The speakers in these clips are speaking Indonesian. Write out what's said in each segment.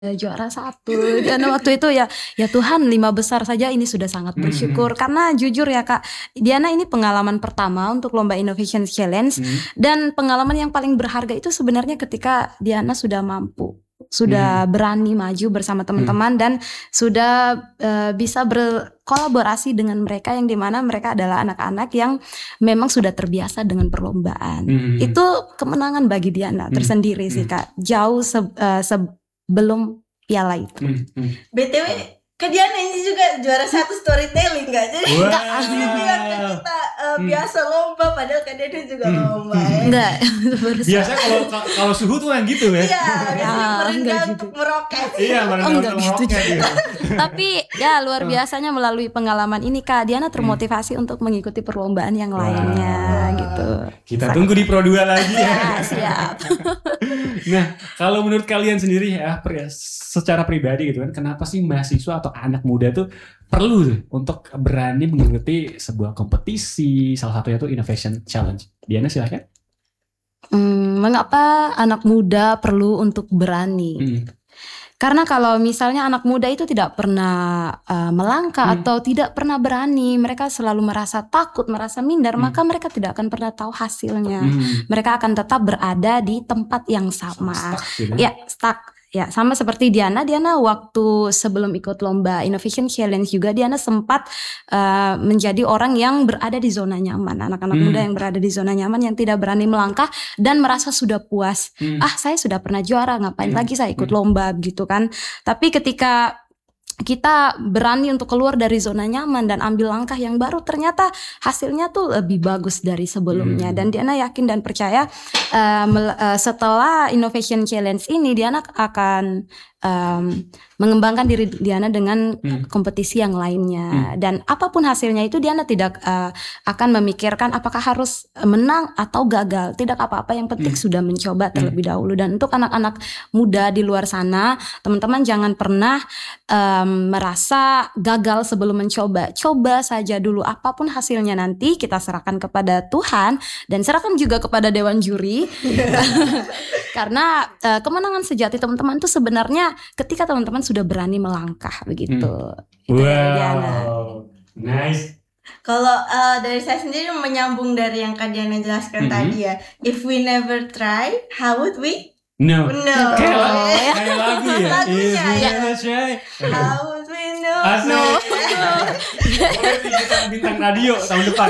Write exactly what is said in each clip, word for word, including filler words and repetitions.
juara satu dan waktu itu ya ya Tuhan lima besar saja ini sudah sangat bersyukur. Mm-hmm. Karena jujur ya Kak Diana, ini pengalaman pertama untuk lomba Innovation Challenge. Mm-hmm. Dan pengalaman yang paling berharga itu sebenarnya ketika Diana sudah mampu, sudah mm-hmm. berani maju bersama teman-teman, mm-hmm. dan sudah uh, bisa berkolaborasi dengan mereka yang dimana mereka adalah anak-anak yang memang sudah terbiasa dengan perlombaan. Mm-hmm. Itu kemenangan bagi Diana tersendiri mm-hmm. sih Kak, jauh se, uh, se belum piala itu. Hmm, hmm. B T W ke Diana ini juga juara satu storytelling nggak? Jadi wow. dia bilang ke kita uh, hmm. biasa lomba, padahal ke Diana juga hmm. lomba. Ya. Enggak. Biasa kalau kalau suhu tuh yang gitu ya. Iya, biasanya merendah gitu. Untuk meroket. Iya, merendah oh, untuk gitu. meroket. Gitu. Tapi ya luar biasanya melalui pengalaman ini Kak Diana termotivasi hmm. untuk mengikuti perlombaan yang lainnya wow. gitu. Kita Sa- tunggu di Pro dua lagi ya. Ya, siap. Nah, kalau menurut kalian sendiri ya, secara pribadi gitu kan, kenapa sih mahasiswa atau anak muda tuh perlu tuh untuk berani mengikuti sebuah kompetisi, salah satunya tuh Innovation Challenge? Diana silakan. Hmm, mengapa anak muda perlu untuk berani? Hmm. Karena kalau misalnya anak muda itu tidak pernah uh, melangkah hmm. atau tidak pernah berani, mereka selalu merasa takut, merasa minder, hmm. maka mereka tidak akan pernah tahu hasilnya. Hmm. Mereka akan tetap berada di tempat yang sama. Stuck, gitu. Ya, stuck. Ya, sama seperti Diana. Diana waktu sebelum ikut lomba Innovation Challenge juga Diana sempat uh, menjadi orang yang berada di zona nyaman. Anak-anak hmm. muda yang berada di zona nyaman, yang tidak berani melangkah dan merasa sudah puas. Hmm. Ah, saya sudah pernah juara, ngapain hmm. lagi saya ikut hmm. lomba gitu kan. Tapi ketika kita berani untuk keluar dari zona nyaman dan ambil langkah yang baru, ternyata hasilnya tuh lebih bagus dari sebelumnya. Hmm. Dan Diana yakin dan percaya uh, mel- uh, setelah Innovation Challenge ini Diana akan um, mengembangkan diri Diana dengan hmm. kompetisi yang lainnya. Hmm. Dan apapun hasilnya itu Diana tidak uh, akan memikirkan apakah harus menang atau gagal. Tidak apa-apa, yang penting hmm. sudah mencoba terlebih hmm. dahulu. Dan untuk anak-anak muda di luar sana, teman-teman jangan pernah um, merasa gagal sebelum mencoba. Coba saja dulu, apapun hasilnya nanti kita serahkan kepada Tuhan dan serahkan juga kepada Dewan Juri. Karena uh, kemenangan sejati teman-teman itu sebenarnya ketika teman-teman sudah berani melangkah begitu. Hmm. Wow, nice. Kalau uh, dari saya sendiri menyambung dari yang Kak Diana jelaskan mm-hmm. tadi ya, if we never try, how would we? No. No. Kayak lagu, kayak lagu ya. Lagunya if ya. We try, how would we know? Asik. No. Boleh bintang bintang radio tahun depan.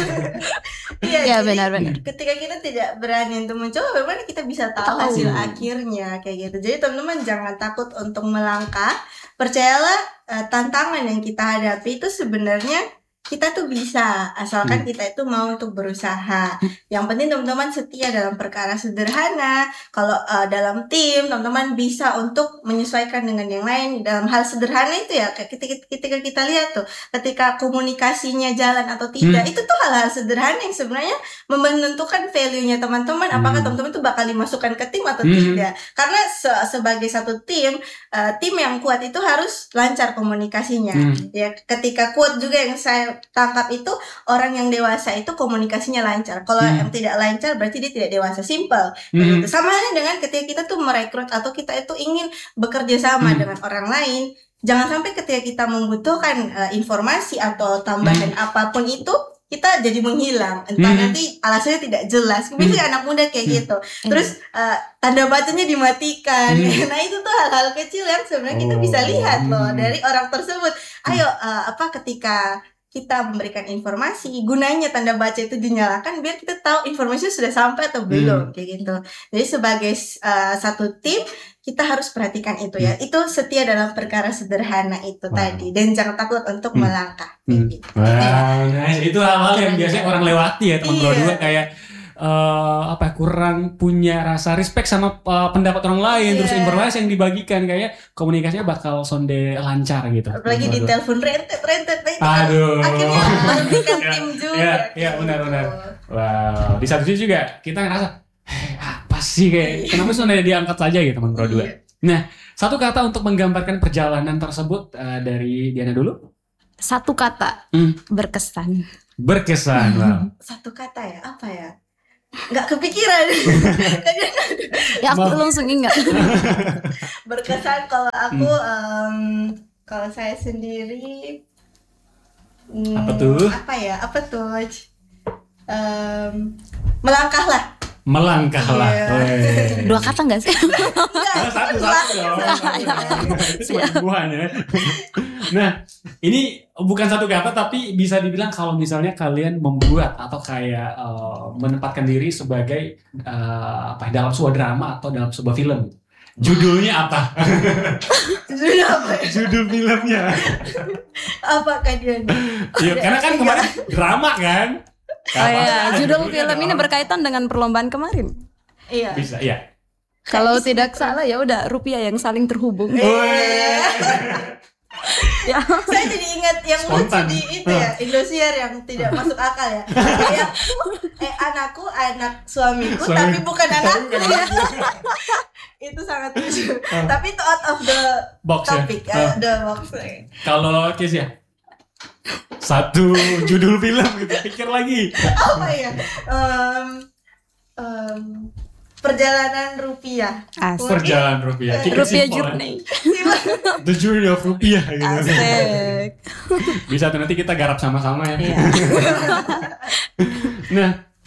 Iya, ya, benar-benar. Ketika kita tidak berani untuk mencoba, bagaimana kita bisa tahu oh. hasil akhirnya kayak gitu. Jadi teman-teman jangan takut untuk melangkah. Percayalah uh, tantangan yang kita hadapi itu sebenarnya kita tuh bisa, asalkan hmm. kita itu mau untuk berusaha. Yang penting teman-teman setia dalam perkara sederhana. Kalau uh, dalam tim teman-teman bisa untuk menyesuaikan dengan yang lain dalam hal sederhana itu ya. Ketika, ketika kita lihat tuh, ketika komunikasinya jalan atau tidak, hmm. itu tuh hal-hal sederhana yang sebenarnya menentukan value-nya teman-teman. Apakah hmm. teman-teman tuh bakal dimasukkan ke tim atau hmm. tidak? Karena se- sebagai satu tim, uh, tim yang kuat itu harus lancar komunikasinya. Hmm. Ya, ketika kuat juga yang saya tangkap itu, orang yang dewasa itu komunikasinya lancar. Kalau hmm. yang tidak lancar berarti dia tidak dewasa, simple. Hmm. Sama halnya dengan ketika kita tuh merekrut atau kita itu ingin bekerja sama hmm. dengan orang lain, jangan sampai ketika kita membutuhkan uh, informasi atau tambahan hmm. apapun itu kita jadi menghilang, entah hmm. nanti alasannya tidak jelas. Biasanya hmm. anak muda kayak hmm. gitu. Terus uh, tanda bacanya dimatikan. Hmm. Nah itu tuh hal-hal kecil yang sebenarnya kita bisa lihat loh dari orang tersebut. Ayo uh, apa ketika kita memberikan informasi, gunanya tanda baca itu dinyalakan biar kita tahu informasinya sudah sampai atau belum, hmm. kayak gitu. Jadi sebagai uh, satu tim kita harus perhatikan itu ya. Hmm. Itu setia dalam perkara sederhana itu wow. tadi, dan jangan takut untuk hmm. melangkah. Hmm. Gitu. Wow, nice. Itu hal-hal yang biasanya orang lewati ya teman Pro dua, kayak Uh, apa kurang punya rasa respect sama uh, pendapat orang lain, yeah. terus informasi yang dibagikan kayak komunikasinya bakal sonde lancar gitu. Apalagi di telepon rentet rentet rentet. Aduh. Akhirnya merugikan tim juga. Iya, iya benar-benar. Wow, di satu sisi juga kita ngerasa, eh, apa sih kayak kenapa sonde diangkat saja gitu teman Pro dua. Yeah. Nah, satu kata untuk menggambarkan perjalanan tersebut uh, dari Diana dulu. Satu kata, hmm. berkesan. Berkesan. Wow. Satu kata ya, apa ya? nggak kepikiran. Ya aku langsung ingat. Berkesan kalau aku um, kalau saya sendiri hmm, Apa tuh? Apa ya? Apa tuh? Um, melangkahlah. Melangkahlah. Iya. Dua kata nggak sih? Nah, satu satu dong. Semuanya. Nah, ini bukan satu kata tapi bisa dibilang kalau misalnya kalian membuat atau kayak uh, menempatkan diri sebagai uh, apa dalam sebuah drama atau dalam sebuah film. Judulnya apa? Judul apa? Judul filmnya. Apakah dia? Iya, karena kan kemarin drama kan. Oh iya, judul Judulnya film ini dong. berkaitan dengan perlombaan kemarin. Iya. Bisa, ya. Kalau tidak salah ya udah rupiah yang saling terhubung. Ya. Saya jadi ingat yang Spontan. lucu di itu ya, Indosiar yang tidak masuk akal ya. Kayak eh anakku anak suamiku Suami. tapi bukan anakku. Itu sangat lucu. Tapi itu out of the Box ya? topic, Ah. uh, the box. Kalau Kes ya? Satu judul film gitu, pikir lagi. Apa ya? Um, um, perjalanan rupiah. Asik. Perjalanan rupiah. Keep it Rupiah simple, journey. The journey of rupiah gitu. Asik. Bisa tuh nanti kita garap sama-sama ya. Iya. Nah,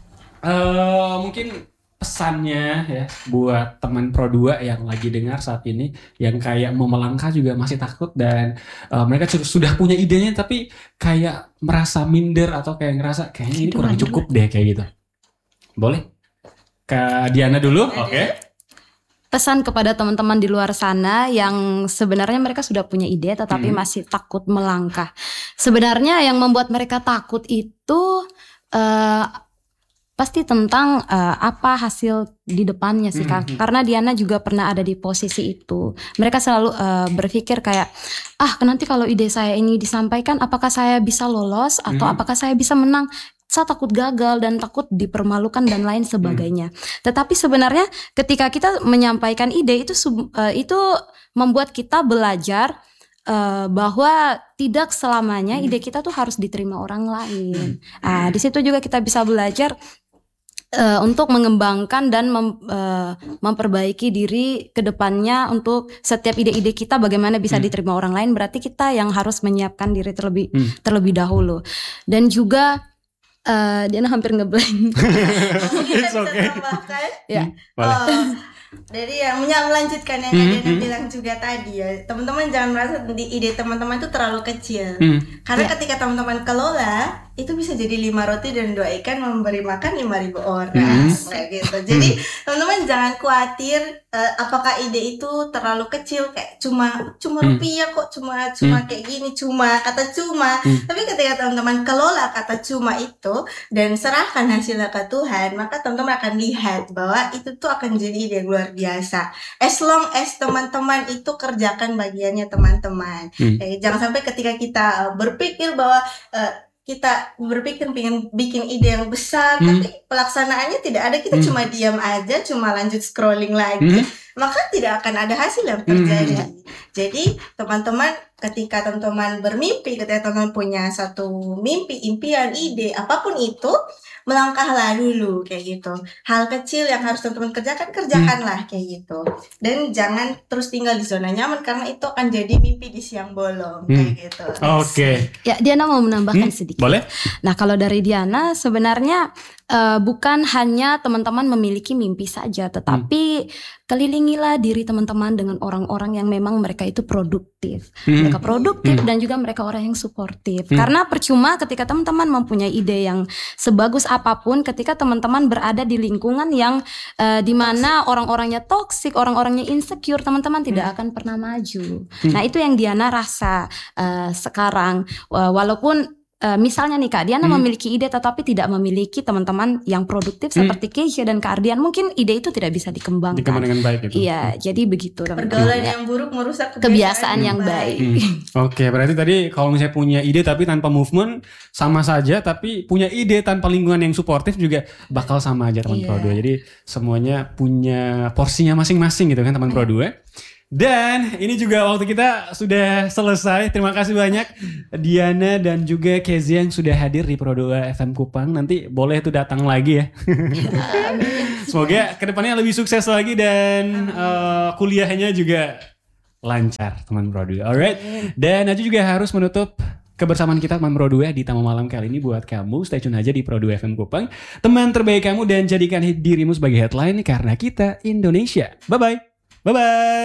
eh, mungkin pesannya ya buat teman Pro dua yang lagi dengar saat ini yang kayak mau melangkah juga masih takut dan uh, mereka sudah punya idenya tapi kayak merasa minder atau kayak ngerasa kayaknya ini kurang cukup deh kayak gitu. Boleh? Kak Diana dulu, oke. Okay. Pesan kepada teman-teman di luar sana yang sebenarnya mereka sudah punya ide tetapi Hmm. masih takut melangkah. Sebenarnya yang membuat mereka takut itu uh, pasti tentang uh, apa hasil di depannya sih Kak. Hmm. Karena Diana juga pernah ada di posisi itu. Mereka selalu uh, berpikir kayak, ah nanti kalau ide saya ini disampaikan, apakah saya bisa lolos atau Hmm. apakah saya bisa menang? Saya takut gagal dan takut dipermalukan dan lain sebagainya. Tetapi sebenarnya ketika kita menyampaikan ide itu sub- uh, itu membuat kita belajar uh, bahwa tidak selamanya ide kita tuh harus diterima orang lain. Ah, di situ juga kita bisa belajar Uh, untuk mengembangkan dan mem, uh, memperbaiki diri ke depannya untuk setiap ide-ide kita bagaimana bisa Hmm. diterima orang lain, berarti kita yang harus menyiapkan diri terlebih Hmm. terlebih dahulu. Dan juga uh, Diana hampir ngeblank. Mungkin It's saya okay. bisa tambahkan. Ya. Boleh. Oh, jadi yang menyak- melanjutkan yang Hmm, Kak Diana hmm. bilang juga tadi ya, teman-teman jangan merasa di- ide teman-teman itu terlalu kecil. Hmm. Karena Ya. ketika teman-teman kelola itu bisa jadi lima roti dan dua ikan memberi makan lima ribu orang Hmm. kayak gitu. Jadi teman-teman jangan khawatir eh, apakah ide itu terlalu kecil kayak cuma cuma Hmm. rupiah kok cuma cuma kayak gini cuma kata cuma. Hmm. Tapi ketika teman-teman kelola kata cuma itu dan serahkan hasilnya ke Tuhan, maka teman-teman akan lihat bahwa itu tuh akan jadi ide yang luar biasa. As long as teman-teman itu kerjakan bagiannya teman-teman. Hmm. Eh, jangan sampai ketika kita uh, berpikir bahwa uh, kita berpikir pengen bikin ide yang besar, Hmm. tapi pelaksanaannya tidak ada, kita Hmm. cuma diam aja, cuma lanjut scrolling lagi, Hmm. maka tidak akan ada hasil yang terjadi. Jadi teman-teman ketika teman-teman bermimpi, ketika teman-teman punya satu mimpi, impian, ide, apapun itu, melangkahlah dulu kayak gitu. Hal kecil yang harus teman-teman kerjakan, kerjakanlah kayak gitu. Dan jangan terus tinggal di zona nyaman karena itu akan jadi mimpi di siang bolong kayak gitu. Oke. Ya, Diana mau menambahkan Hmm. sedikit. Boleh? Nah, kalau dari Diana sebenarnya uh, bukan hanya teman-teman memiliki mimpi saja, tetapi kelilingilah diri teman-teman dengan orang-orang yang memang mereka itu produktif. Hmm. Mereka produktif Hmm. dan juga mereka orang yang suportif. Hmm. Karena percuma ketika teman-teman mempunyai ide yang sebagus apapun, ketika teman-teman berada di lingkungan yang uh, di mana orang-orangnya toksik, orang-orangnya insecure, teman-teman tidak akan pernah maju. Hmm. Nah, itu yang Diana rasa uh, sekarang. Uh, walaupun Uh, misalnya nih Kak Diana Hmm. memiliki ide tetapi tidak memiliki teman-teman yang produktif Hmm. seperti Keisha dan Kak Ardian, mungkin ide itu tidak bisa dikembangkan. Dikembang dengan baik gitu. Iya, jadi begitu teman-teman. Pergaulan Ya. yang buruk merusak Kebiasaan yang Hmm. Oke, berarti tadi kalau misalnya punya ide tapi tanpa movement sama saja, tapi punya ide tanpa lingkungan yang suportif juga bakal sama aja teman Iya. Pro dua. Jadi semuanya punya porsinya masing-masing gitu kan teman Pro dua. Dan ini juga waktu kita sudah selesai. Terima kasih banyak Diana dan juga Kezia yang sudah hadir di Pro dua F M Kupang. Nanti boleh tuh datang lagi ya. Semoga kedepannya lebih sukses lagi dan uh, kuliahnya juga lancar teman Pro dua. Alright. Dan Najwa juga harus menutup kebersamaan kita teman Pro dua di tamu malam kali ini buat kamu. Stay tune aja di Pro dua F M Kupang. Teman terbaik kamu dan jadikan dirimu sebagai headline karena kita Indonesia. Bye bye. Bye bye.